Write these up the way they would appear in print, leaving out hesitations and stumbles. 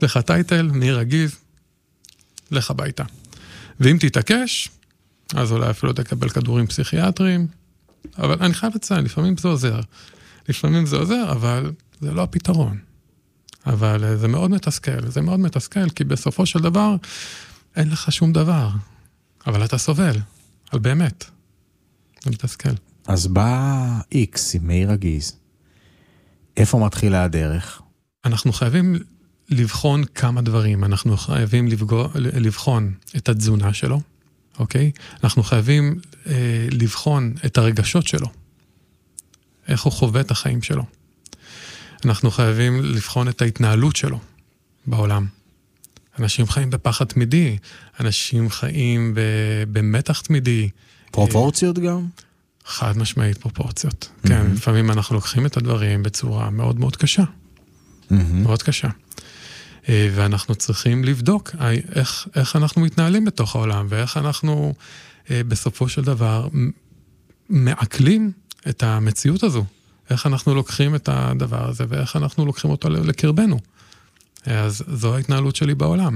לך טייטל, ניר רגיז, לך הביתה. ואם תתעקש, אז אולי אפילו תקבל כדורים פסיכיאטריים, אבל אני חייב לציין, לפעמים זה עוזר. לפעמים זה עוזר, אבל זה לא הפתרון. אבל זה מאוד מתסכל, זה מאוד מתסכל, כי בסופו של דבר אין לך שום דבר, אבל אתה סובל, על באמת. זה מתסכל. אז בא איקס עם מאיר רגיז. איפה מתחילה הדרך? אנחנו חייבים לבחון כמה דברים. אנחנו חייבים לבחון את התזונה שלו, אוקיי? אנחנו חייבים לבחון את הרגשות שלו. איך הוא חווה את החיים שלו. אנחנו חייבים לבחון את ההתנהלות שלו בעולם. אנשים חיים בפחד תמידי, אנשים חיים במתח תמידי. פרופורציות גם? חד משמעית פרופורציות. כן, לפעמים אנחנו לוקחים את הדברים בצורה מאוד מאוד קשה. מאוד קשה. ואנחנו צריכים לבדוק איך אנחנו מתנהלים בתוך העולם, ואיך אנחנו בסופו של דבר מעכלים את המציאות הזו. איך אנחנו לוקחים את הדבר הזה, ואיך אנחנו לוקחים אותו לקרבנו. אז זו ההתנהלות שלי בעולם.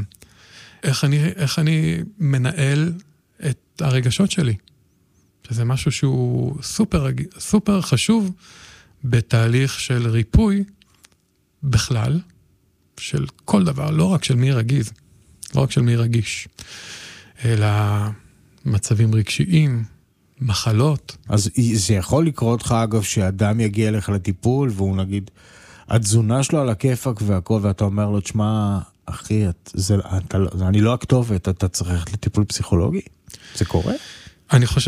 איך אני מנהל את הרגשות שלי. שזה משהו שהוא סופר חשוב בתהליך של ריפוי בכלל, של כל דבר, לא רק של מי רגיז, לא רק של מי רגיש, אלא מצבים רגשיים, מחלות. אז זה יכול לקרות לך, אגב, שאדם יגיע לך לטיפול, והוא נגיד, התזונה שלו על הכיפק והכל, ואתה אומר לו, תשמע, אחי, אני לא הכתובת, אתה צריך לטיפול פסיכולוגי? זה קורה? אני חושב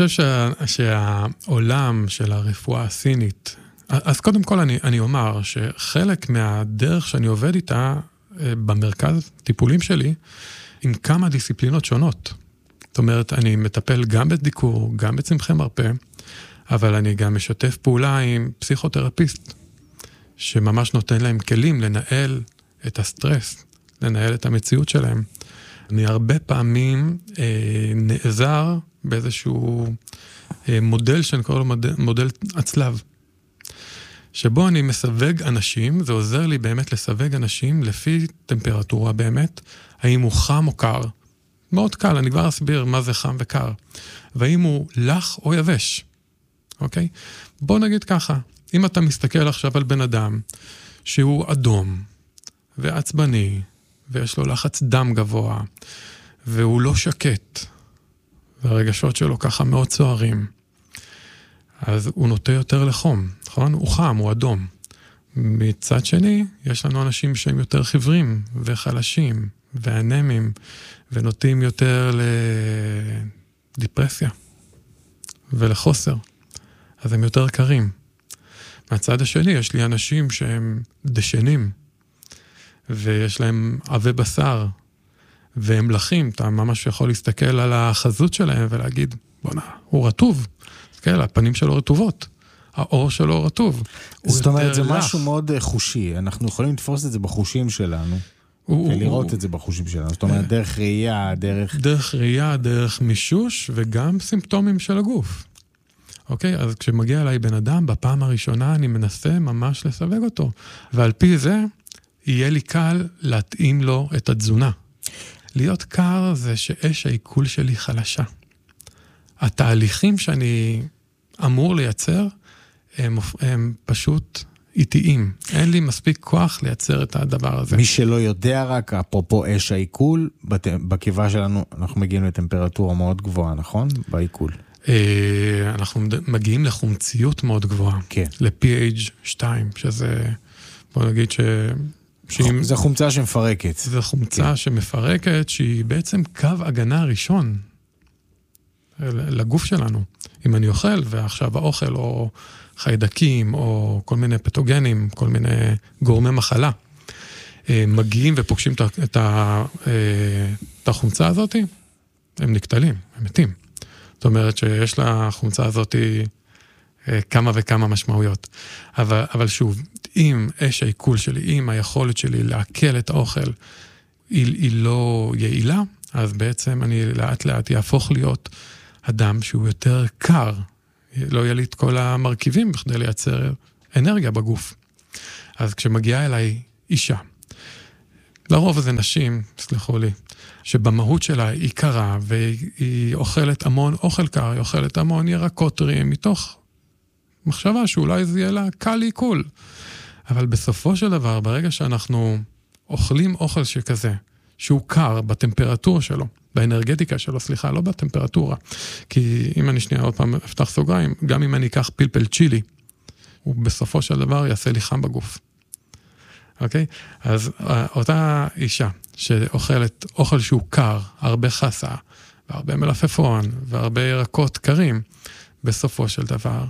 שהעולם של הרפואה הסינית, אז קודם כל אני אומר שחלק מהדרך שאני עובד איתה במרכז טיפולים שלי, עם כמה דיסציפלינות שונות. זאת אומרת, אני מטפל גם בדיקור, גם בצמחי מרפא, אבל אני גם משתף פעולה עם פסיכותרפיסט, שממש נותן להם כלים לנהל את הסטרס, לנהל את המציאות שלהם. אני הרבה פעמים נעזר באיזשהו מודל שאני קורא לו מודל הצלב, שבו אני מסווג אנשים, זה עוזר לי באמת לסווג אנשים לפי טמפרטורה באמת, האם הוא חם או קר. מאוד קל, אני כבר אסביר מה זה חם וקר. והאם הוא לח או יבש. אוקיי? בוא נגיד ככה, אם אתה מסתכל עכשיו על בן אדם שהוא אדום ועצבני, ויש לו לחץ דם גבוה, והוא לא שקט, והרגשות שלו ככה מאוד צוערים, אז הוא נוטה יותר לחום, נכון? הוא חם, הוא אדום. מצד שני, יש לנו אנשים שהם יותר חיוורים וחלשים ואנמים, ונוטים יותר לדיפרסיה ולחוסר. אז הם יותר קרים. מהצד השני, יש לי אנשים שהם דשנים, ויש להם עבי בשר, והם לחים. אתה ממש יכול להסתכל על החזות שלהם ולהגיד, בונה, הוא רטוב. כן, הפנים שלו רטובות. האור שלו רטוב. זאת אומרת, זה משהו מאוד חושי. אנחנו יכולים לתפוס את זה בחושים שלנו. ולראות את זה בחושים שלנו. זאת אומרת, דרך ראייה, דרך ראייה, דרך מישוש, וגם סימפטומים של הגוף. אוקיי? אז כשמגיע אליי בן אדם, בפעם הראשונה אני מנסה ממש לסווג אותו. ועל פי זה, יהיה לי קל להתאים לו את התזונה. להיות קר זה שאש העיכול שלי חלשה. התהליכים שאני אמור לייצר, הם פשוט איטיים. אין לי מספיק כוח לייצר את הדבר הזה. מי שלא יודע רק, אפרופו אש העיכול, בקיבה שלנו אנחנו מגיעים לטמפרטורה מאוד גבוהה, נכון? בעיכול. אנחנו מגיעים לחומציות מאוד גבוהה. כן. ל-pH 2, שזה, בוא נגיד זה חומצה שמפרקת. זה חומצה שמפרקת, שהיא בעצם קו הגנה ראשון לגוף שלנו. אם אני אוכל, ועכשיו האוכל, או חיידקים, או כל מיני פתוגנים, כל מיני גורמי מחלה, מגיעים ופוגשים את החומצה הזאת, הם נקטלים, הם מתים. זאת אומרת שיש לחומצה הזאת כמה וכמה משמעויות. אבל שוב, אם אש העיכול שלי, אם היכולת שלי לעכל את האוכל, היא לא יעילה, אז בעצם אני לאט לאט יהפוך להיות אדם שהוא יותר קר. לא יהיה לי את כל המרכיבים בכדי לייצר אנרגיה בגוף. אז כשמגיעה אליי אישה, לרוב זה נשים, סלחו לי, שבמהות שלה היא קרה, והיא אוכלת המון אוכל קר, היא אוכלת המון ירקות טריים, מתוך מחשבה שאולי זה יהיה לה קל עיכול. אבל בסופו של דבר, ברגע שאנחנו אוכלים אוכל שכזה, שהוא קר בטמפרטורה שלו, באנרגטיקה שלו, סליחה, לא בטמפרטורה, כי אם אני שנייה עוד פעם אפתח סוגריים, גם אם אני אקח פלפל צ'ילי, הוא בסופו של דבר יעשה לי חם בגוף. אוקיי? אז אותה אישה שאוכלת אוכל שהוא קר, הרבה חסה, והרבה מלפפון, והרבה ירקות קרים, בסופו של דבר,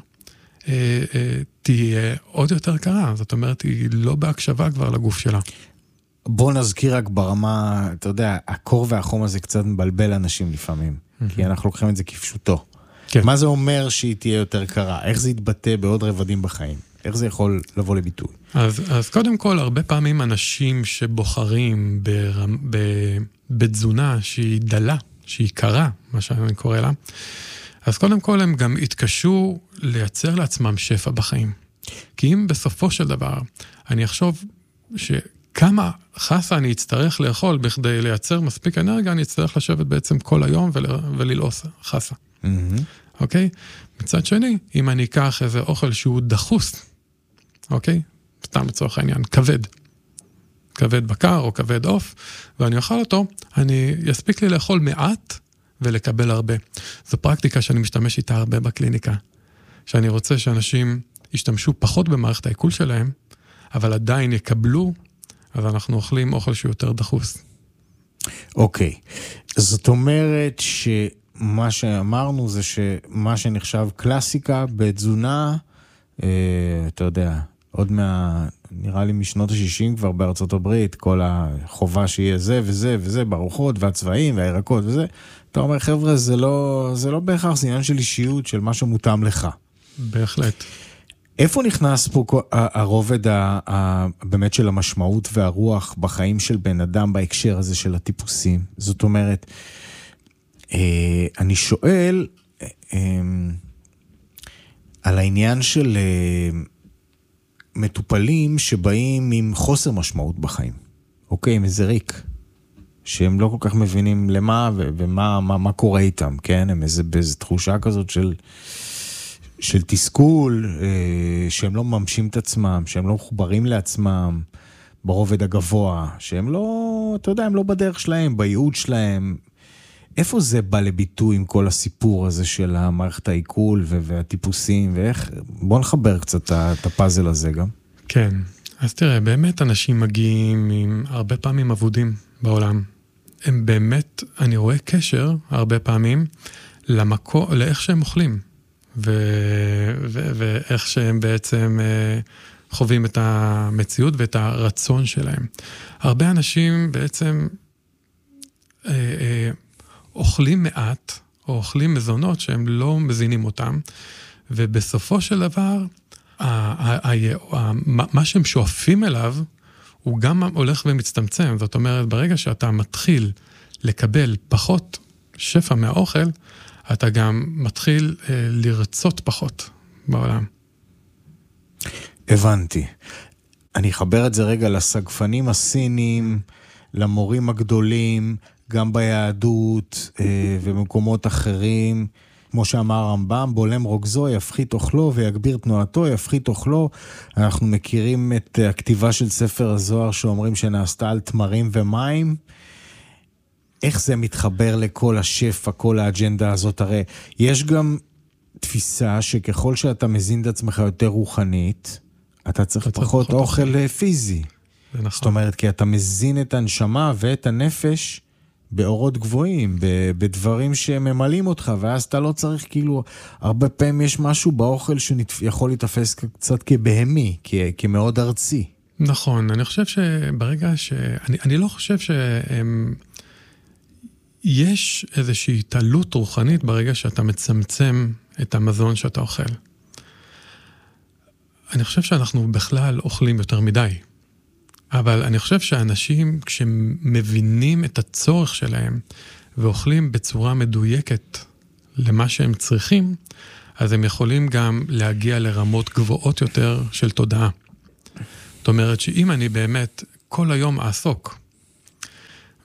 תהיה עוד יותר קרה. זאת אומרת, היא לא בהקשבה כבר לגוף שלה. בוא נזכיר רק ברמה, אתה יודע, הקור והחום הזה קצת מבלבל אנשים לפעמים, כי אנחנו לוקחים את זה כפשוטו. כן. מה זה אומר שהיא תהיה יותר קרה? איך זה יתבטא בעוד רבדים בחיים? איך זה יכול לבוא לביטוי? אז קודם כל, הרבה פעמים אנשים שבוחרים בתזונה שהיא דלה, שהיא קרה, מה שאני קורא לה, אז קודם כל הם גם התקשו לייצר לעצמם שפע בחיים. כי אם בסופו של דבר אני אחשוב שכמה חסה אני אצטרך לאכול בכדי לייצר מספיק אנרגיה, אני אצטרך לשבת בעצם כל היום וללעוס חסה. אוקיי? מצד שני, אם אני אקח איזה אוכל שהוא דחוס, אוקיי? סתם לצורך העניין, כבד בקר או כבד עוף, ואני אוכל אותו, אני יספיק לי לאכול מעט ולקבל הרבה. זו פרקטיקה שאני משתמש איתה הרבה בקליניקה, שאני רוצה שאנשים ישתמשו פחות במערכת העיכול שלהם, אבל עדיין יקבלו, אז אנחנו אוכלים אוכל שהוא יותר דחוס. אוקיי, זאת אומרת שמה שאמרנו זה שמה שנחשב קלאסיקה בתזונה, אתה יודע, עוד נראה לי משנות ה-60 כבר בארצות הברית, כל החובה שיהיה זה וזה וזה, בארוחות והצבעים והירקות וזה, אתה אומר, חבר'ה, זה לא בהכרח, זה עניין של אישיות, של משהו מותאם לך. בהחלט. איפה נכנס פה הרובד באמת של המשמעות והרוח בחיים של בן אדם בהקשר הזה של הטיפוסים? זאת אומרת, אני שואל על העניין של מטופלים שבאים עם חוסר משמעות בחיים. אוקיי, עם איזה ריק. שהם לא כל כך מבינים למה ומה קורה איתם, כן? הם באיזו תחושה כזאת של תסכול, שהם לא מממשים את עצמם, שהם לא מחוברים לעצמם ברובד הגבוה, שהם לא, אתה יודע, הם לא בדרך שלהם, בייעוד שלהם. איפה זה בא לביטוי עם כל הסיפור הזה של המערכת העיכול והטיפוסים, ואיך? בוא נחבר קצת את הפאזל הזה גם. כן, אז תראה, באמת אנשים מגיעים עם הרבה פעמים עבודים בעולם. הם באמת, אני רואה קשר הרבה פעמים לאיך שהם אוכלים, ואיך שהם בעצם חווים את המציאות ואת הרצון שלהם. הרבה אנשים בעצם אוכלים מעט, או אוכלים מזונות שהם לא מזינים אותם, ובסופו של דבר, מה שהם שואפים אליו, הוא גם הולך ומצטמצם. זאת אומרת, ברגע שאתה מתחיל לקבל פחות שפע מהאוכל, אתה גם מתחיל לרצות פחות בעולם. הבנתי. אני אחבר את זה רגע לסגפנים הסינים, למורים הגדולים, גם ביהדות ומקומות אחרים. כמו שאמר הרמב"ם, בולם רוגזו יפחית אוכלו ויגביר תנועתו, יפחית אוכלו. אנחנו מכירים את הכתיבה של ספר הזוהר שאומרים שנעשתה על תמרים ומים. איך זה מתחבר לכל השפע, כל האג'נדה הזאת? הרי יש גם תפיסה שככל שאתה מזין את עצמך יותר רוחנית, אתה צריך פחות אוכל פיזי. זאת אומרת, כי אתה מזין את הנשמה ואת הנפש באורות גבוהים, בדברים שממלאים אותך, ואז אתה לא צריך, כאילו, הרבה פעמים יש משהו באוכל שיכול להתאפס קצת כבהמי, כמאוד ארצי. נכון, אני חושב שברגע אני לא חושב יש איזושהי התעלות רוחנית ברגע שאתה מצמצם את המזון שאתה אוכל. אני חושב שאנחנו בכלל אוכלים יותר מדי. אבל אני חושב שאנשים, כשמבינים את הצורך שלהם, ואוכלים בצורה מדויקת למה שהם צריכים, אז הם יכולים גם להגיע לרמות גבוהות יותר של תודעה. זאת אומרת שאם אני באמת כל היום אעסוק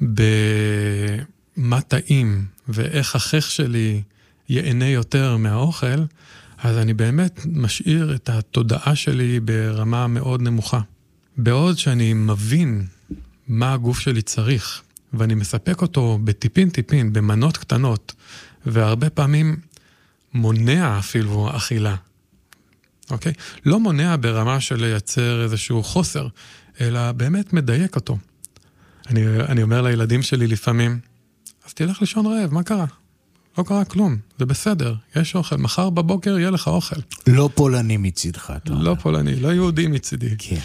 במה טעים ואיך החך שלי ייהנה יותר מהאוכל, אז אני באמת משאיר את התודעה שלי ברמה מאוד נמוכה. בעוד שאני מבין מה הגוף שלי צריך, ואני מספק אותו בטיפין, במנות קטנות, והרבה פעמים מונע אפילו אכילה. אוקיי? לא מונע ברמה של לייצר איזשהו חוסר, אלא באמת מדייק אותו. אני אומר לילדים שלי לפעמים, אז תלך לישון רעב, מה קרה? לא קרה כלום, זה בסדר, יש אוכל, מחר בבוקר יהיה לך אוכל. לא פולני מצדך. לא פולני, לא יהודי מצידי. כן.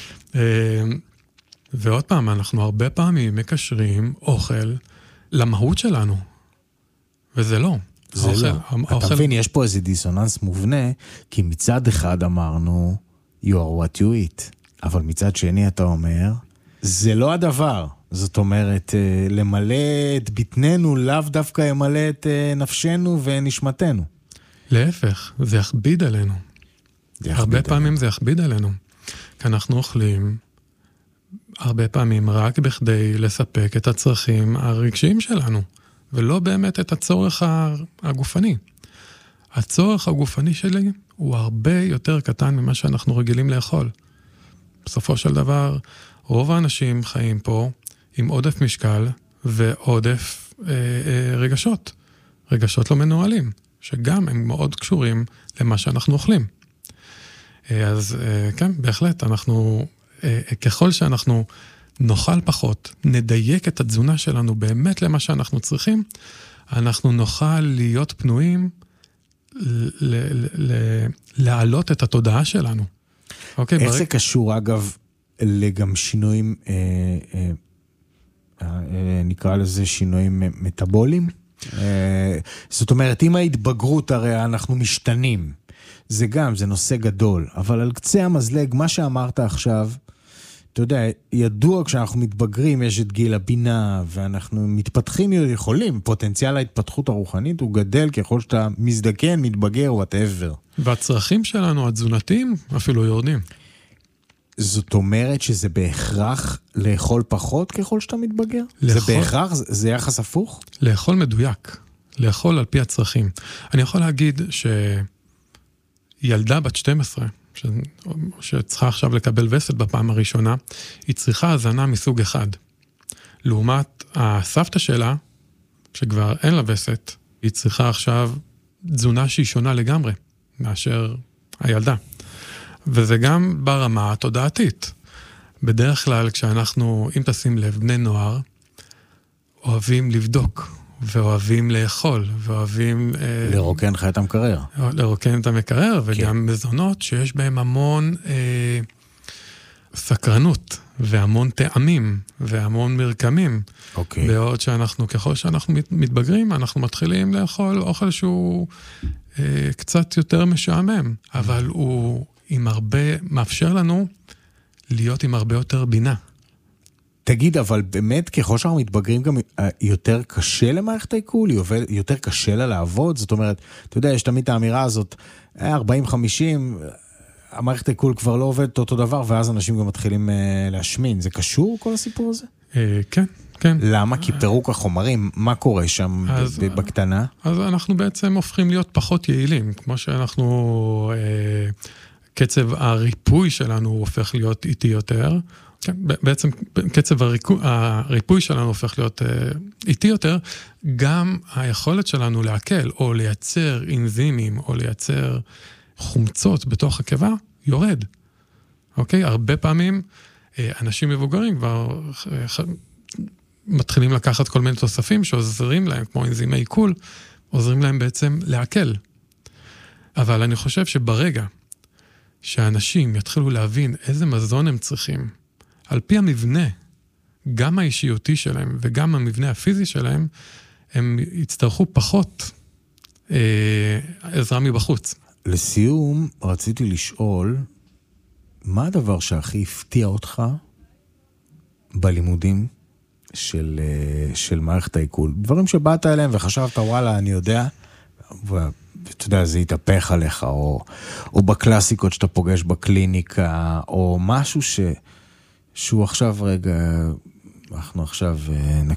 ועוד פעם, אנחנו הרבה פעמים מקשרים אוכל למהות שלנו, וזה לא. זה לא. אתה מבין, יש פה איזה דיסוננס מובנה, כי מצד אחד אמרנו, you are what you eat, אבל מצד שני אתה אומר, זה לא הדבר. זאת אומרת, למלא את בטננו, לאו דווקא ימלא את נפשנו ונשמתנו. להפך, זה יכביד עלינו. הרבה פעמים זה יכביד עלינו. כי אנחנו אוכלים הרבה פעמים רק בכדי לספק את הצרכים הרגשיים שלנו, ולא באמת את הצורך הגופני. הצורך הגופני שלי הוא הרבה יותר קטן ממה שאנחנו רגילים לאכול. בסופו של דבר, רוב האנשים חיים פה עם עודף משקל ועודף רגשות. רגשות לא מנוהלים, שגם הם מאוד קשורים למה שאנחנו אוכלים. אז כן, בהחלט, אנחנו, ככל שאנחנו נאכל פחות, נדייק את התזונה שלנו באמת למה שאנחנו צריכים, אנחנו נוכל להיות פנויים להעלות את התודעה שלנו. אוקיי, איך זה קשור, אגב, לגם שינויים, נקרא לזה שינויים מטאבוליים? זאת אומרת, עם ההתבגרות הרי אנחנו משתנים. זה גם, זה נושא גדול. אבל על קצה המזלג, מה שאמרת עכשיו, אתה יודע, ידוע כשאנחנו מתבגרים, יש את גיל הבינה, ואנחנו מתפתחים, יכולים, פוטנציאל ההתפתחות הרוחנית הוא גדל ככל שאתה מזדקן, מתבגר, whatever. והצרכים שלנו, התזונתיים, אפילו יורדים. זאת אומרת שזה בהכרח לאכול פחות ככל שאתה מתבגר? זה בהכרח? זה יחס הפוך? לאכול מדויק. לאכול על פי הצרכים. אני יכול להגיד שילדה בת 12, שצריכה עכשיו לקבל וסת בפעם הראשונה, היא צריכה הזנה מסוג אחד. לעומת הסבתא שלה, שכבר אין לה וסת, היא צריכה עכשיו תזונה שהיא שונה לגמרי, מאשר הילדה. וזה גם ברמה התודעתית. בדרך כלל כשאנחנו, אם תשים לב, בני נוער, אוהבים לבדוק, ואוהבים לאכול, ואוהבים לרוקן לך את המקרר. לרוקן את המקרר, וגם מזונות שיש בהם המון סקרנות, והמון טעמים, והמון מרקמים. בעוד שאנחנו, ככל שאנחנו מתבגרים, אנחנו מתחילים לאכול אוכל שהוא קצת יותר משעמם, אבל הוא עם הרבה, מאפשר לנו להיות עם הרבה יותר בינה. תגיד, אבל באמת ככל שאנחנו מתבגרים גם יותר קשה למערכת העיכול? יותר קשה לה לעבוד? זאת אומרת, אתה יודע, יש תמיד את האמירה הזאת, 40-50, המערכת העיכול כבר לא עובדת אותו דבר, ואז אנשים גם מתחילים להשמין. זה קשור כל הסיפור הזה? כן, כן. למה? כי פירוק החומרים, מה קורה שם בקטנה? אז אנחנו בעצם הופכים להיות פחות יעילים, כמו שאנחנו, קצב הריפוי שלנו הופך להיות איטי יותר, כן, בעצם קצב הריפוי שלנו הופך להיות איטי יותר, גם היכולת שלנו להקל או לייצר אנזימים או לייצר חומצות בתוך הקיבה יורד. אוקיי? הרבה פעמים אנשים מבוגרים כבר מתחילים לקחת כל מיני תוספים שעוזרים להם, כמו אנזימי עיכול, עוזרים להם בעצם להקל. אבל אני חושב שברגע שאנשים יתחילו להבין איזה מזון הם צריכים, על פי המבנה, גם האישיותי שלהם וגם המבנה הפיזי שלהם, הם יצטרכו פחות עזרה מבחוץ. לסיום, רציתי לשאול, מה הדבר שהכי הפתיע אותך בלימודים של מערכת העיכול? דברים שבאת אליהם וחשבת, וואלה, אני יודע, ואתה יודע, זה יתהפך עליך, או בקלאסיקות שאתה פוגש בקליניקה, או משהו שהוא עכשיו רגע, אנחנו עכשיו